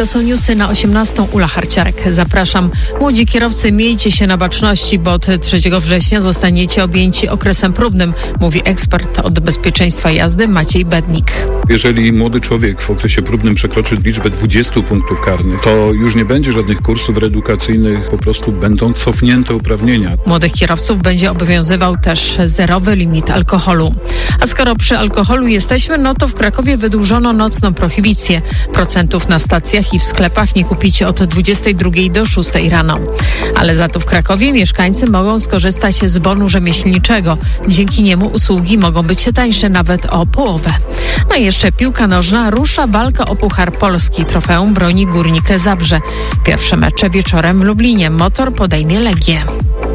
To są newsy na 18:00. Ula Harciarek. Zapraszam. Młodzi kierowcy, miejcie się na baczności, bo od 3 września zostaniecie objęci okresem próbnym, mówi ekspert od bezpieczeństwa jazdy Maciej Bednik. Jeżeli młody człowiek w okresie próbnym przekroczy liczbę 20 punktów karnych, to już nie będzie żadnych kursów reedukacyjnych, po prostu będą cofnięte uprawnienia. Młodych kierowców będzie obowiązywał też zerowy limit alkoholu. A skoro przy alkoholu jesteśmy, no to w Krakowie wydłużono nocną prohibicję. Procentów na stacjach i w sklepach nie kupicie od 22 do 6 rano. Ale za to w Krakowie mieszkańcy mogą skorzystać z bonu rzemieślniczego. Dzięki niemu usługi mogą być tańsze nawet o połowę. No i jeszcze piłka nożna. Rusza walka o Puchar Polski. Trofeum broni Górnik Zabrze. Pierwsze mecze wieczorem w Lublinie. Motor podejmie Legię.